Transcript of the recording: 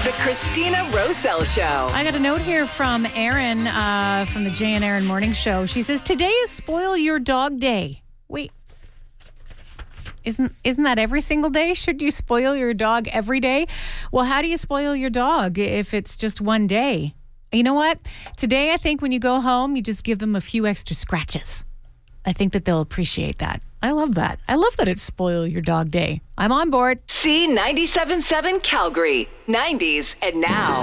The Christina Roselle Show. I got a note here from Erin from the Jay and Erin Morning Show. She says, today is Spoil Your Dog Day. Wait, isn't that every single day? Should you spoil your dog every day? Well, how do you spoil your dog if it's just one day? You know what? Today, I think when you go home, you just give them a few extra scratches. I think that they'll appreciate that. I love that. I love that it's Spoil Your Dog Day. I'm on board. C97.7 Calgary, 90s and now.